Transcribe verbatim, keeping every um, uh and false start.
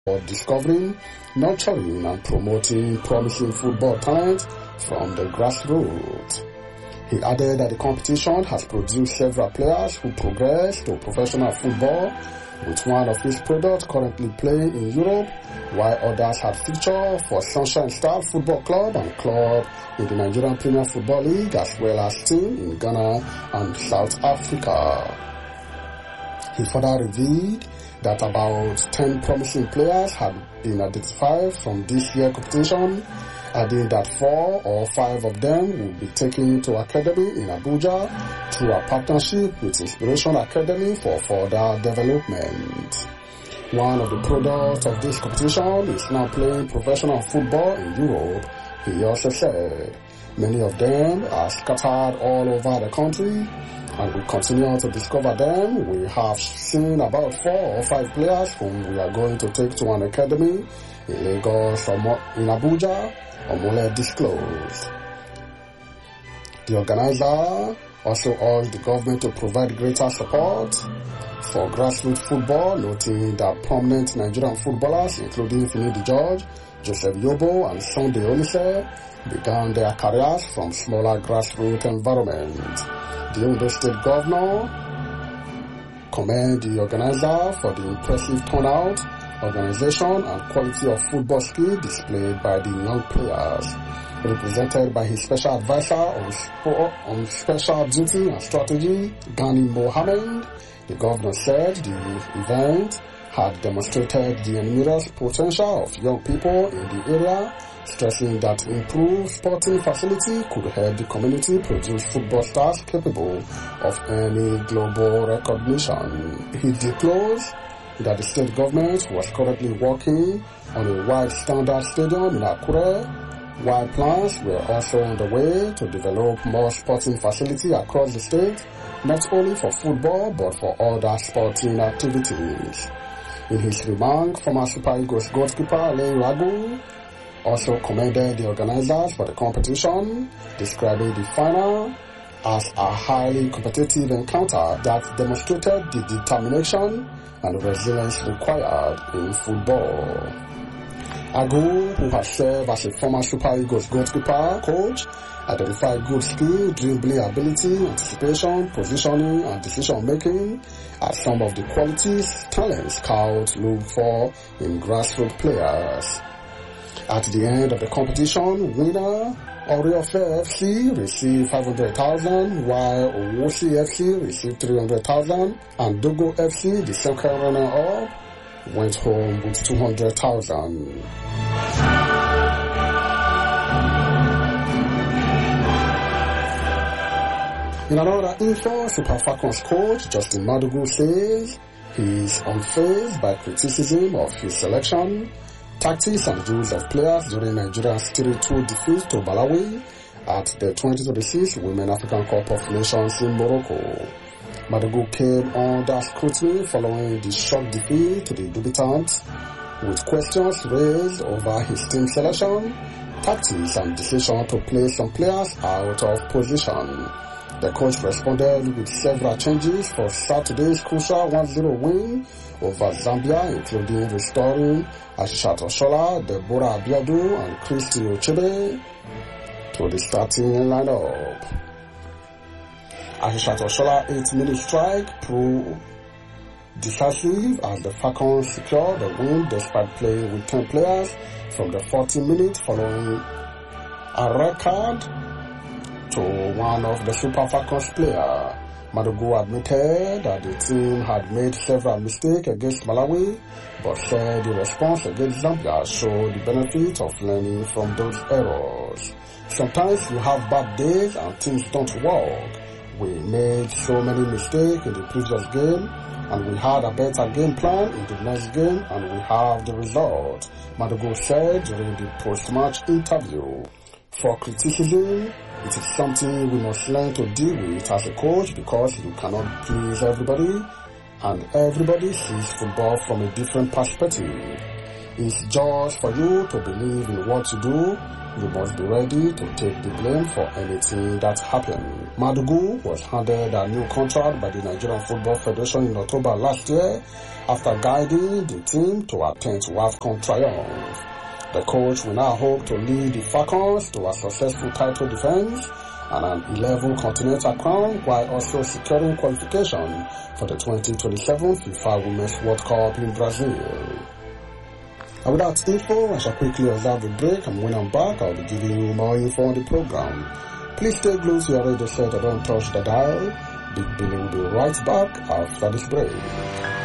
for discovering, nurturing and promoting promising football talent from the grassroots. He added that the competition has produced several players who progressed to professional football, with one of his products currently playing in Europe, while others had featured for Sunshine Star Football Club and club in the Nigerian Premier Football League, as well as team in Ghana and South Africa. He further revealed that about ten promising players had been identified from this year's competition, adding that four or five of them will be taken to academy in Abuja through a partnership with Inspiration Academy for further development. One of the products of this competition is now playing professional football in Europe, he also said. Many of them are scattered all over the country, and we continue to discover them. We have seen about four or five players whom we are going to take to an academy in Lagos or in Abuja, or more disclosed. The organizer also urged the government to provide greater support for grassroots football, noting that prominent Nigerian footballers, including Finidi George, Joseph Yobo, and Sunday Olise, began their careers from smaller grassroots environments. The Ondo State Governor commended the organizer for the impressive turnout, organization, and quality of football skill displayed by the young players. Represented by his special advisor on, sport, on special duty and strategy, Ghani Mohammed, the governor said the event had demonstrated the enormous potential of young people in the area, stressing that improved sporting facility could help the community produce football stars capable of any global recognition. He disclosed that the state government was currently working on a wide standard stadium in Akure, while plans were also on the way to develop more sporting facility across the state, not only for football but for other sporting activities. In his remark, former Super Eagles goalkeeper Alain Ragu also commended the organizers for the competition, describing the final as a highly competitive encounter that demonstrated the determination and resilience required in football. Agu, who has served as a former Super Eagles goalkeeper coach, identified good skill, dribbling ability, anticipation, positioning, and decision-making as some of the qualities talent scouts look for in grassroots players. At the end of the competition, winner Oriofe F C received five hundred thousand dollars, while Owosi F C received three hundred thousand dollars, and Dogo F C, the second runner-up, went home with two hundred thousand dollars. In another info, Super Falcons coach Justin Madugu says he is unfazed by criticism of his selection, tactics and use of players during Nigeria's three two defeat to Malawi at the twenty twenty-six Women African Cup of Nations in Morocco. Madugu came under scrutiny following the shock defeat to the debutants, with questions raised over his team selection, tactics and decision to play some players out of position. The coach responded with several changes for Saturday's crucial one zero win over Zambia, including restoring Ashishat Oshola, Deborah Abiadu, and Christy Ochebe to the starting lineup. Ashishat Oshola's eight-minute strike proved decisive as the Falcons secured the win despite playing with ten players from the forty minutes following a red card to one of the Super Falcons players. Madugu admitted that the team had made several mistakes against Malawi, but said the response against Zambia showed the benefit of learning from those errors. Sometimes you have bad days and things don't work. We made so many mistakes in the previous game, and we had a better game plan in the next game, and we have the result, Madugu said during the post-match interview. For criticism, it is something we must learn to deal with as a coach, because you cannot please everybody, and everybody sees football from a different perspective. It's just for you to believe in what you do. You must be ready to take the blame for anything that happened. Madugu was handed a new contract by the Nigerian Football Federation in October last year after guiding the team to a tenth WAFCON triumph. The coach will now hope to lead the Falcons to a successful title defense and an eleventh continental crown while also securing qualification for the twenty twenty-seven FIFA Women's World Cup in Brazil. And with that info, I shall quickly observe a break, and when I'm back, I'll be giving you more info on the program. Please stay glued to your radio set and don't touch the dial. Big Billy will be right back after this break.